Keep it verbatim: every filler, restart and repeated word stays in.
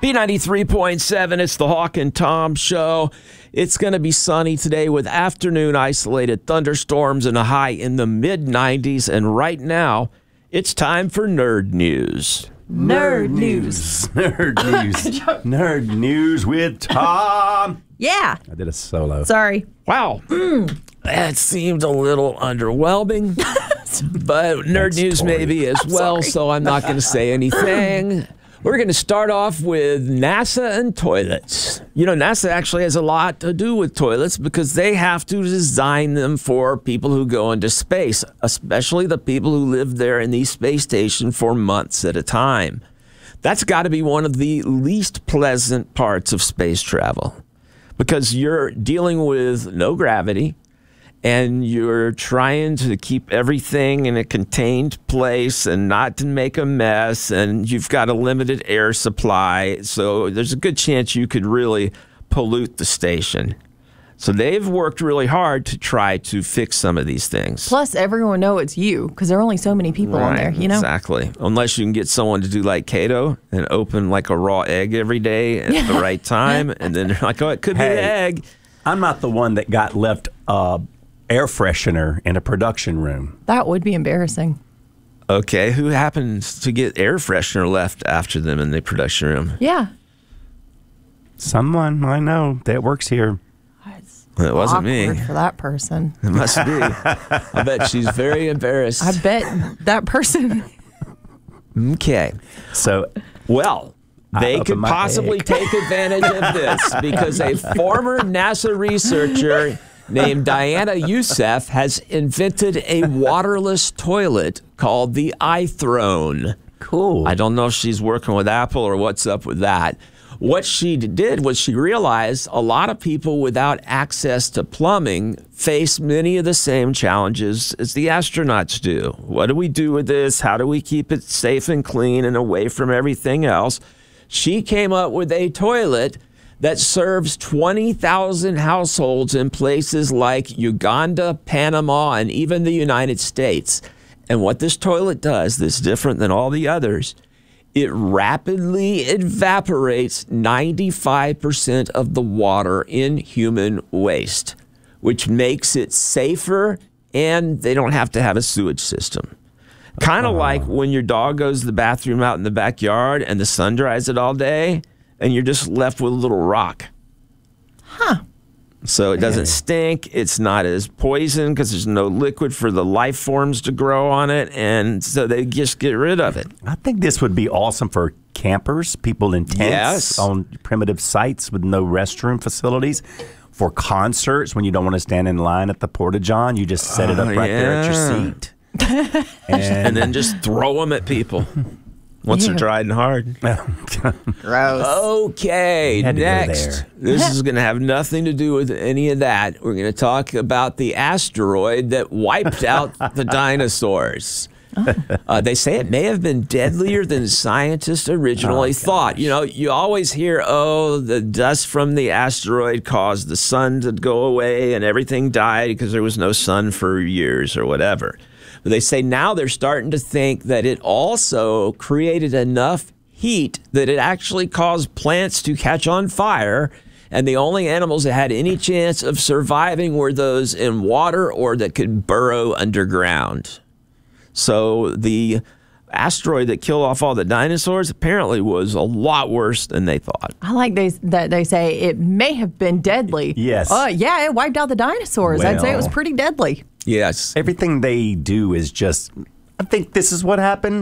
B ninety-three point seven, it's the Hawk and Tom Show. It's going to be sunny today with afternoon isolated thunderstorms and a high in the mid nineties. And right now, it's time for Nerd News. Nerd News. Nerd News. Nerd News with Tom. Yeah. I did a solo. Sorry. Wow. Mm. That seemed a little underwhelming, but Nerd News Tori. maybe as I'm well, sorry. so I'm not going to say anything. We're going to start off with NASA and toilets. You know, NASA actually has a lot to do with toilets because they have to design them for people who go into space, especially the people who live there in the space station for months at a time. That's got to be one of the least pleasant parts of space travel because you're dealing with no gravity, and you're trying to keep everything in a contained place and not to make a mess, and you've got a limited air supply, so there's a good chance you could really pollute the station. So they've worked really hard to try to fix some of these things. Plus, everyone know it's you because there are only so many people on there, you know? Exactly. Unless you can get someone to do like Kato and open like a raw egg every day at the right time, and then they're like, oh, it could Hey, be an egg. I'm not the one that got left uh, air freshener in a production room. That would be embarrassing. Okay, who happens to get air freshener left after them in the production room? Yeah. Someone I know that works here. It's It wasn't me. awkward for that person. It must be. I bet she's very embarrassed. I bet that person. Okay. So, Well, they opened could my possibly egg. take advantage of this because a former NASA researcher named Diana Youssef has invented a waterless toilet called the iThrone. cool. I don't know if she's working with Apple or what's up with that. What she did was she realized a lot of people without access to plumbing face many of the same challenges as the astronauts do. What do we do with this? How do we keep it safe and clean and away from everything else? She came up with a toilet that serves twenty thousand households in places like Uganda, Panama, and even the United States. And what this toilet does that's different than all the others, it rapidly evaporates ninety-five percent of the water in human waste, which makes it safer, and they don't have to have a sewage system. Kind of uh, like when your dog goes to the bathroom out in the backyard and the sun dries it all day, and you're just left with a little rock. Huh. So it doesn't stink. It's not as poison because there's no liquid for the life forms to grow on it. And so they just get rid of it. I think this would be awesome for campers, people in tents Yes. on primitive sites with no restroom facilities. For concerts, when you don't want to stand in line at the Porta-John, you just set it up Oh, right there at your yeah. seat. and, And then just throw them at people once they're Yeah. dried and hard. Gross. Okay, Had to go next. there. This is going to have nothing to do with any of that. We're going to talk about the asteroid that wiped out the dinosaurs. Uh, they say it may have been deadlier than scientists originally Oh, thought. You know, you always hear, oh, the dust from the asteroid caused the sun to go away and everything died because there was no sun for years or whatever. But they say now they're starting to think that it also created enough heat that it actually caused plants to catch on fire. And the only animals that had any chance of surviving were those in water or that could burrow underground. So the asteroid that killed off all the dinosaurs apparently was a lot worse than they thought. I like they, that they say it may have been deadly. Yes. Oh, yeah, it wiped out the dinosaurs. I'd say it was Well. pretty deadly. Yes. everything they do is just, I think this is what happened.